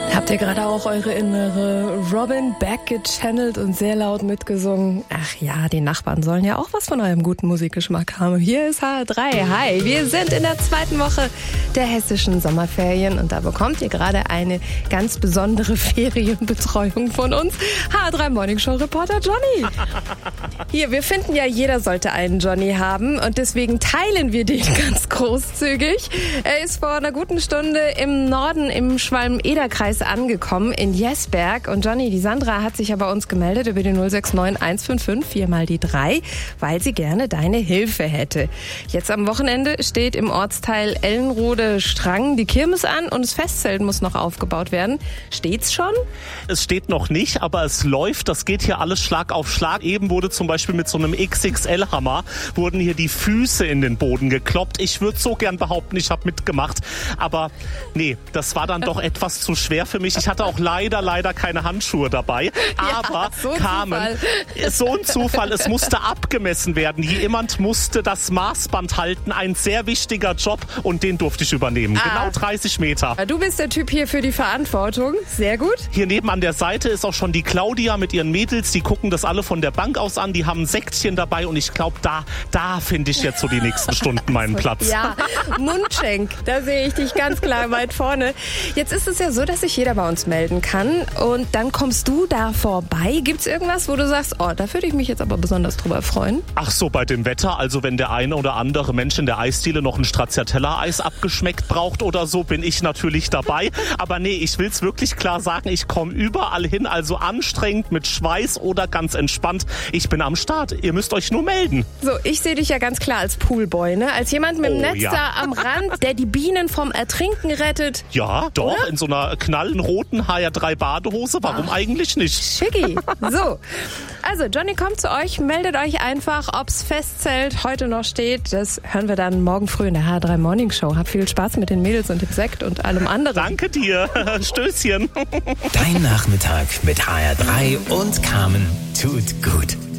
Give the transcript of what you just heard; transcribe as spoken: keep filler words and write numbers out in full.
Habt ihr gerade auch eure innere Robin Beck gechannelt und sehr laut mitgesungen? Ach ja, die Nachbarn sollen ja auch was von eurem guten Musikgeschmack haben. Hier ist H R drei. Hi, wir sind in der zweiten Woche der hessischen Sommerferien und da bekommt ihr gerade eine ganz besondere Ferienbetreuung von uns. H R drei Morning Show Reporter Johnny. Hier, wir finden ja, jeder sollte einen Johnny haben und deswegen teilen wir den ganz großzügig. Er ist vor einer guten Stunde im Norden im Schwalm-Eder-Kreis angekommen in Jesberg. Und Johnny, die Sandra hat sich ja bei uns gemeldet über die null sechs neun eins fünf fünf vier mal die drei, weil sie gerne deine Hilfe hätte. Jetzt am Wochenende steht im Ortsteil Ellenrode-Strang die Kirmes an und das Festzelt muss noch aufgebaut werden. Steht's schon? Es steht noch nicht, aber es läuft. Das geht hier alles Schlag auf Schlag. Eben wurde zum Beispiel mit so einem X X L-Hammer wurden hier die Füße in den Boden gekloppt. Ich würde so gern behaupten, ich habe mitgemacht. Aber nee, das war dann doch etwas zu schwer für mich. Ich hatte auch leider, leider keine Handschuhe dabei. Aber ja, so kamen, Zufall. so ein Zufall, es musste abgemessen werden. Jemand musste das Maßband halten. Ein sehr wichtiger Job und den durfte ich übernehmen. Ah. Genau dreißig Meter. Du bist der Typ hier für die Verantwortung. Sehr gut. Hier neben an der Seite ist auch schon die Claudia mit ihren Mädels. Die gucken das alle von der Bank aus an. Die haben ein Säckchen dabei und ich glaube, da, da finde ich jetzt so die nächsten Stunden meinen Platz. Ja, Mundschenk, da sehe ich dich ganz klar weit vorne. Jetzt ist es ja so, dass sich jeder bei uns melden kann und dann kommst du da vorbei. Gibt's irgendwas, wo du sagst, oh, da würde ich mich jetzt aber besonders drüber freuen? Ach so, bei dem Wetter, also wenn der eine oder andere Mensch in der Eisdiele noch ein Stracciatella-Eis abgeschmeckt braucht oder so, bin ich natürlich dabei. Aber nee, ich will's wirklich klar sagen, ich komme überall hin, also anstrengend mit Schweiß oder ganz entspannt. Ich bin am Start, ihr müsst euch nur melden. So, ich sehe dich ja ganz klar als Poolboy, ne? Als jemand mit dem Oh, Netz ja. da am Rand, der die Bienen vom Ertrinken rettet. Ja, doch, Oder? in so einer knallenroten H R drei Badehose, warum Ach. eigentlich nicht? Schicki. So, also Johnny kommt zu euch, meldet euch einfach, ob's Festzelt heute noch steht. Das hören wir dann morgen früh in der H R drei Morning Show. Hab viel Spaß mit den Mädels und dem Sekt und allem anderen. Danke dir. Stößchen. Dein Nachmittag mit H R drei und Carmen tut gut.